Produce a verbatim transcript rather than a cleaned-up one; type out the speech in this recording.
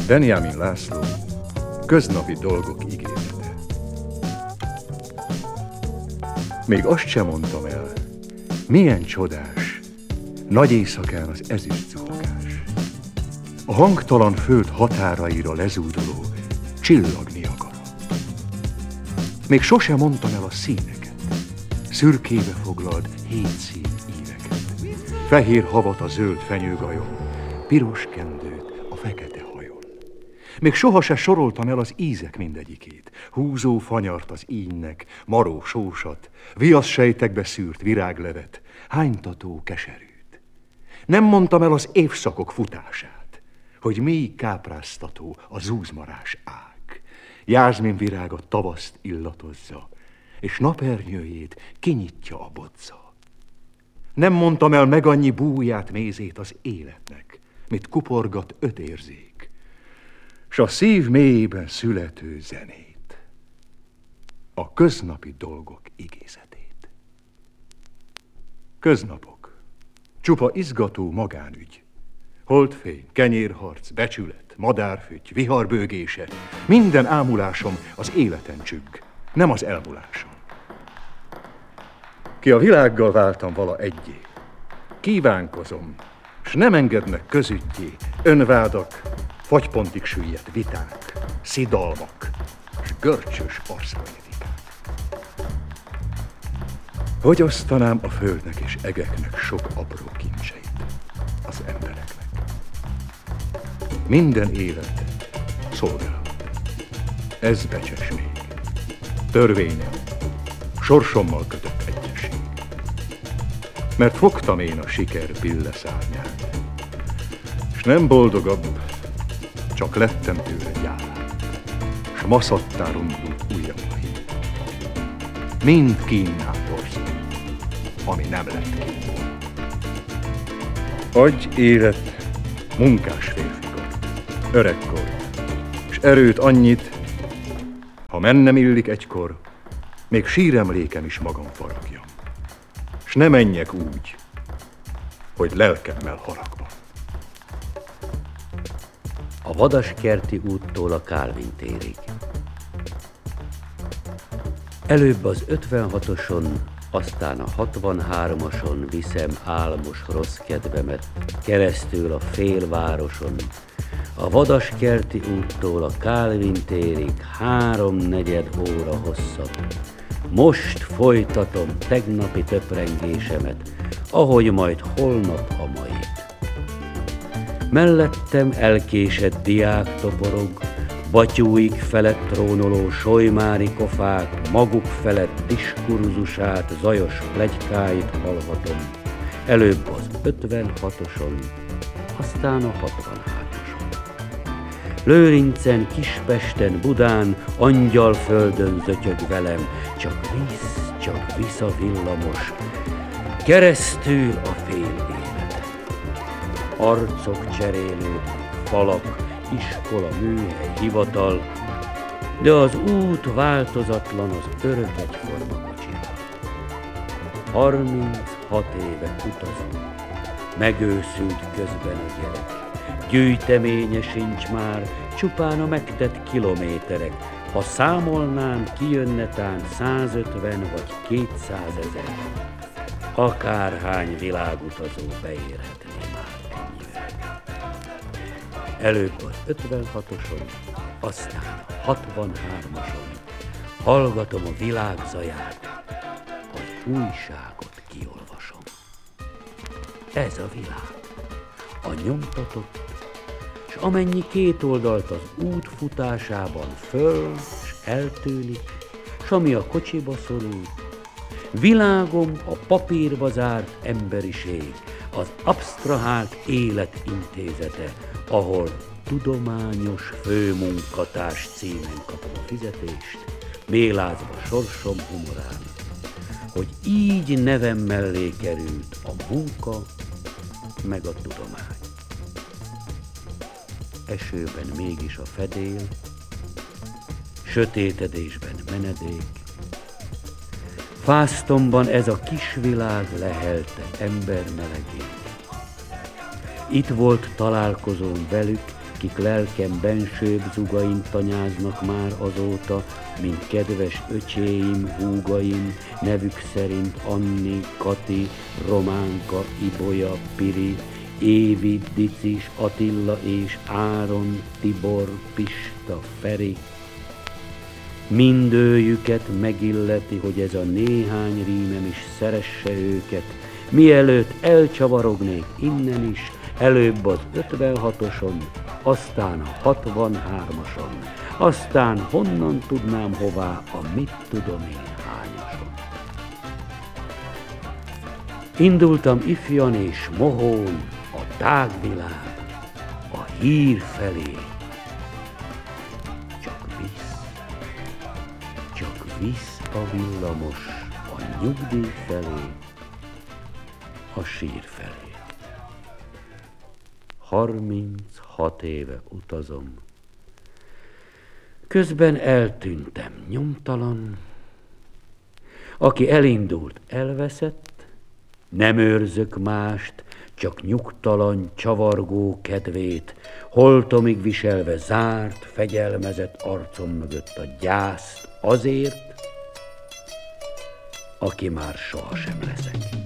Benjamin László, Köznapi dolgok ígézete. Még azt sem mondtam el, milyen csodás, nagy éjszakán az ezüst zuhogás. A hangtalan föld határaira lezúduló csillagni akar. Még sosem mondtam el a színeket, szürkébe foglalt hét szín íveket. Fehér havat a zöld fenyőgajon, piros kendőt a fekete hajon. Még soha se soroltam el az ízek mindegyikét, húzó fanyart az ínynek, maró sósat, viaszsejtekbe szűrt viráglevet, hánytató keserűt. Nem mondtam el az évszakok futását, hogy mély kápráztató a zúzmarás ág, jázminvirág a tavaszt illatozza, és napernyőjét kinyitja a bodza. Nem mondtam el meg annyi búját, mézét az életnek, mit kuporgat öt érzék, s a szív mélyében születő zenét, a köznapi dolgok igézetét. Köznapok, csupa izgató magánügy, holdfény, kenyérharc, becsület, madárfüty, viharbőgése, minden ámulásom az életen csügg, nem az elmulásom. Ki a világgal váltam vala egyé, kívánkozom, s nem engednek közüttyé önvádak, fagypontig süllyedt viták, szidalmak, s görcsös arszpolitikák. Hogy osztanám a földnek és egeknek sok apró kincseit az embereknek? Minden élet szolgálat, ez becses még, törvényem, sorsommal kötött egyesség. Mert fogtam én a siker billeszárnyát, s nem boldogabb, csak lettem tőle gyár, s maszattá rondult ujjamai. Mind kínná torzom, ami nem lett kín. Adj élet munkás férfikot, öregkor, s erőt annyit, ha mennem illik egykor, még síremlékem is magam faragjam, s ne menjek úgy, hogy lelkemmel haragban. A Vadaskerti úttól a Kálvin térig. Előbb az ötvenhatoson, aztán a hatvanháromason viszem álmos rossz kedvemet, keresztül a félvároson. A Vadaskerti úttól a Kálvin térig háromnegyed óra hosszat. Most folytatom tegnapi töprengésemet, ahogy majd holnap a mait. Mellettem elkésett diák toporog, batyúik felett trónoló solymári kofák, maguk felett diskurzusát, zajos pletykáit hallhatom. Előbb az ötvenhatoson, aztán a hatvanhátoson. Lőrincen, Kispesten, Budán, Angyalföldön zötyög velem, csak visz, csak visz a villamos, keresztül a fél élete. Arcok cserélődnek, falak, iskola, műhely, hivatal, de az út változatlan az örök egyforma kocsival. Harminchat éve utazunk, megőszült közben a gyerek, gyűjteménye sincs már, csupán a megtett kilométerek. Ha számolnám, kijönne tán százötven vagy kétszázezer, akárhány világutazó beérhetné már ennyivel. Előbb az ötvenhatoson, aztán a hatvanhármason hallgatom a világ zaját, az újságot kiolvasom. Ez a világ, a nyomtatott, s amennyi két oldalt az út futásában föl s eltűnik, s ami a kocsiba szorul, világom a papírba zárt emberiség, az absztrahált élet intézete, ahol tudományos főmunkatárs címen kapom a fizetést, mélázva sorsom humorán, hogy így nevem mellé került a munka meg a tudomány. Esőben mégis a fedél, sötétedésben menedék, fásztomban ez a kis világ lehelte ember melegét. Itt volt találkozóm velük, kik lelkem bensőbb zugain tanyáznak már azóta, mint kedves öcséim, húgaim, nevük szerint Anni, Kati, Románka, Ibolya, Piri, Évi, Dicis, Attila és Áron, Tibor, Pista, Feri. Mindőjüket megilleti, hogy ez a néhány rímem is szeresse őket, mielőtt elcsavarognék innen is, előbb az ötvenhatoson, aztán a hatvanhármason, aztán honnan tudnám hová a mit tudom én hányason. Indultam ifjan és mohón a tágvilág, a hír felé. Csak visz, csak visz a villamos a nyugdíj felé, a sír felé. Harminchat éve utazom, közben eltűntem nyomtalan, aki elindult, elveszett, nem őrzök mást, csak nyugtalan, csavargó kedvét, holtomig viselve zárt, fegyelmezett arcom mögött a gyászt azért, aki már sohasem leszek.